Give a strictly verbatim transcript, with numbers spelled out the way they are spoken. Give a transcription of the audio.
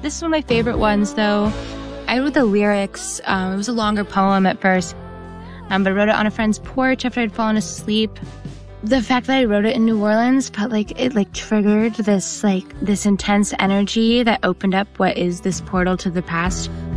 This is one of my favorite ones, though. I wrote the lyrics. Um, it was a longer poem at first, um, but I wrote it on a friend's porch after I'd fallen asleep. The fact that I wrote it in New Orleans felt like it like triggered this like this intense energy that opened up what is this portal to the past.